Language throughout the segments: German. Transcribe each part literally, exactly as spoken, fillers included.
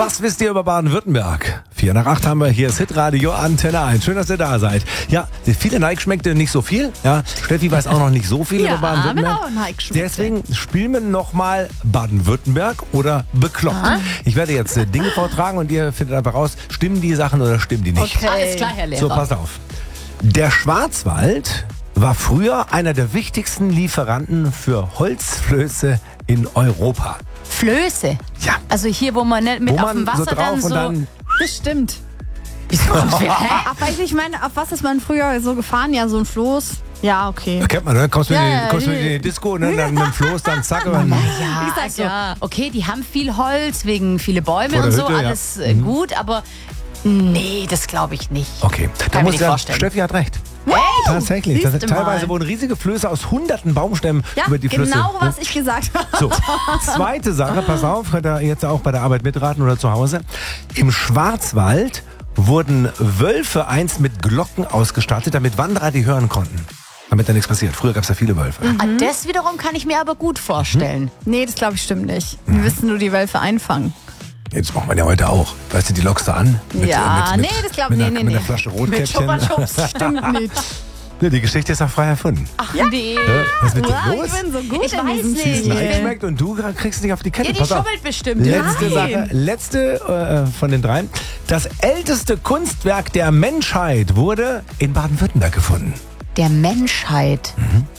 Was wisst ihr über Baden-Württemberg? Vier nach acht haben wir, hier ist Hitradio Antenne eins. Schön, dass ihr da seid. Ja, viele Neigschmeckte nicht so viel. Ja, Steffi weiß auch noch nicht so viel ja, über Baden-Württemberg. auch Neigschmeckte. Deswegen spielen wir nochmal Baden-Württemberg oder bekloppt. Ah. Ich werde jetzt äh, Dinge vortragen und ihr findet einfach raus, stimmen die Sachen oder stimmen die nicht. Okay. Alles klar, Herr Lehrer. So, passt auf. Der Schwarzwald war früher einer der wichtigsten Lieferanten für Holzflöße in Europa. Flöße? Ja. Also hier, wo man nicht mit wo auf man dem Wasser so drauf dann so... und dann Bestimmt. Hä? Ach, weil ich meine, auf was ist man früher so gefahren? Ja, so ein Floß. Ja, okay. Da kennt man, ne? Kommst du Ja, in, ja, die- kommst du in ja. die Disco, ne? Dann mit dem Floß, dann zack. Und Ja, Ich sag so. ja, okay, die haben viel Holz wegen viele Bäume Vor der und so, Hütte, ja. alles äh, gut, aber nee, das glaube ich nicht. Okay, da Kann muss mir nicht ja, vorstellen. Steffi hat recht. Hey, Tatsächlich. Das, siehst du teilweise mal. wurden riesige Flöße aus hunderten Baumstämmen Ja, über die Flüsse. genau, was ich gesagt habe. So, zweite Sache, pass auf, könnt ihr jetzt auch bei der Arbeit mitraten oder zu Hause. Im Schwarzwald wurden Wölfe einst mit Glocken ausgestattet, damit Wanderer die hören konnten. Damit da nichts passiert. Früher gab es ja viele Wölfe. Ah, das wiederum kann ich mir aber gut vorstellen. Nee, das glaube ich stimmt nicht. Wir wissen nur die Wölfe einfangen. Jetzt macht man ja heute auch. Weißt du, die lockst du an? Mit, Ja, äh, mit, nee, das glaub- mit nee, einer, nee, mit einer nee. Flasche Mit Rotkäppchen. Chupa-Chups stimmt nicht. Ja, die Geschichte ist auch frei erfunden. Ach nee. Ja, was ist mit dir Wow, los? ich bin so gut Ich in weiß diesem nicht. Wie es Spiel. leicht schmeckt und du kriegst es nicht auf die Kette. Ja, die Pass auf. schummelt bestimmt. Letzte Nein. Sache, letzte äh, von den dreien. Das älteste Kunstwerk der Menschheit wurde in Baden-Württemberg gefunden. Der Menschheit.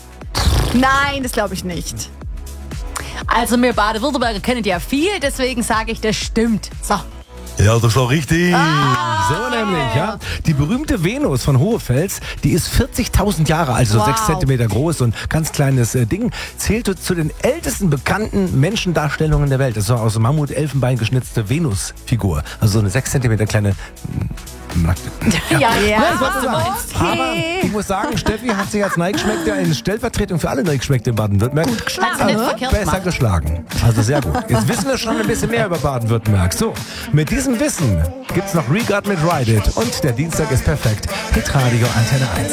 Nein, das glaube ich nicht. Also wir Baden-Württemberger kennen ja viel, deswegen sage ich, das stimmt. So. Ja, das war richtig. So nämlich, ja. Die berühmte Venus von Hohefels, die ist vierzigtausend Jahre alt, so Wow. sechs Zentimeter groß und ganz kleines äh, Ding, zählte zu den ältesten bekannten Menschendarstellungen der Welt. Das ist so aus Mammut-Elfenbein geschnitzte Venus-Figur. Also so eine sechs Zentimeter kleine mm, nackte. Ja, ja. Ja, Das wolltest du sagen. Aber ich muss sagen, Steffi hat sich als Neigschmeckte in Stellvertretung für alle Neigschmeckte in Baden-Württemberg Hat's nicht verkehrt besser gemacht. geschlagen. Also sehr gut. Jetzt wissen wir schon ein bisschen mehr über Baden-Württemberg. So, mit diesem Wissen gibt's noch Regard mit Ride It und der Dienstag ist perfekt. Hitradio Antenne eins.